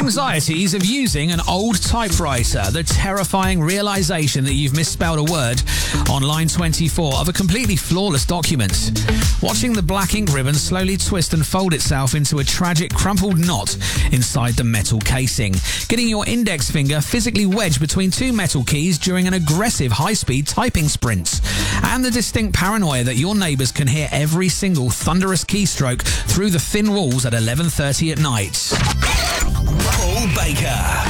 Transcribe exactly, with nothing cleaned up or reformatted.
anxieties of using an old typewriter, the terrifying realization that you've misspelled a word on line twenty-four of a completely flawless document, watching the black ink ribbon slowly twist and fold itself into a tragic crumpled knot inside the metal casing, getting your index finger physically wedged between two metal keys during an aggressive high-speed typing sprint, and the distinct paranoia that your neighbours can hear every single thunderous keystroke through the thin walls at eleven thirty at night. Paul Baker.